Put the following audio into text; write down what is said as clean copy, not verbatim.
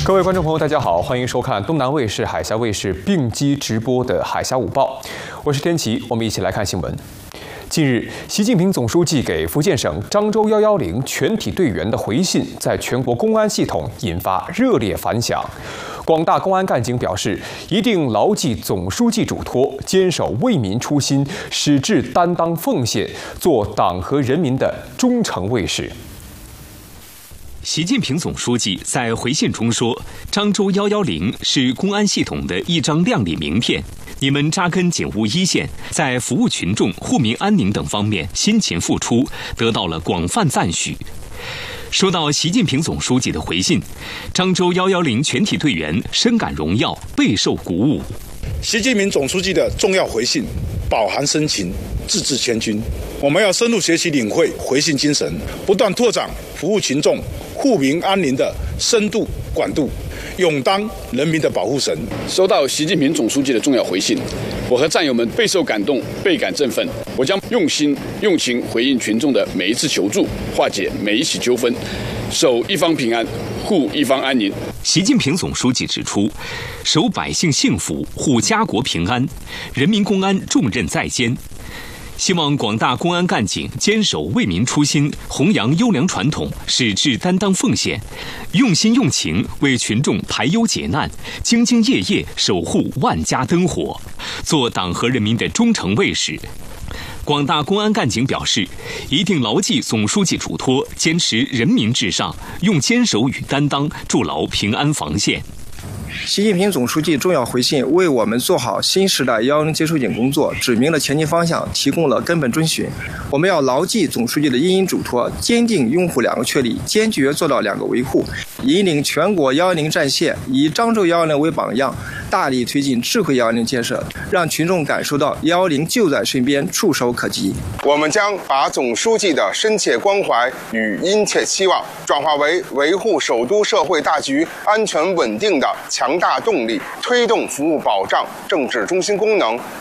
各位观众朋友，大家好，欢迎收看东南卫视、海峡卫视并机直播的《海峡午报》，我是天琪，我们一起来看新闻。近日，习近平总书记给福建省漳州110全体队员的回信，在全国公安系统引发热烈反响。广大公安干警表示，一定牢记总书记嘱托，坚守为民初心，矢志担当奉献，做党和人民的忠诚卫士。 习近平总书记在回信中说：“漳州110是公安系统的一张亮丽名片，你们扎根警务一线，在服务群众、护民安宁等方面辛勤付出，得到了广泛赞许。”说到习近平总书记的回信，漳州110全体队员深感荣耀，备受鼓舞。 习近平总书记的重要回信饱含深情，字字千钧。我们要深入学习领会回信精神，不断拓展服务群众、护民安宁的深度广度，勇当人民的保护神。 收到习近平总书记的重要回信，我和战友们备受感动，倍感振奋。我将用心用情回应群众的每一次求助，化解每一起纠纷，守一方平安，护一方安宁。 习近平总书记指出，守百姓幸福，护家国平安，人民公安重任在肩。希望广大公安干警坚守为民初心，弘扬优良传统，矢志担当奉献，用心用情为群众排忧解难，兢兢业业守护万家灯火，做党和人民的忠诚卫士。广大公安干警表示，一定牢记总书记嘱托，坚持人民至上，用坚守与担当筑牢平安防线。 习近平总书记重要回信为我们做好新时代110接收警工作指明了前进方向，提供了根本遵循。我们要牢记总书记的殷殷嘱托，坚定拥护2个确立，坚决做到2个维护，引领全国110战线，以漳州110为榜样，大力推进智慧110建设，让群众感受到110就在身边，触手可及。 我们将把总书记的深切关怀与殷切期望转化为维护首都社会大局安全稳定的强大动力，推动服务保障政治中心功能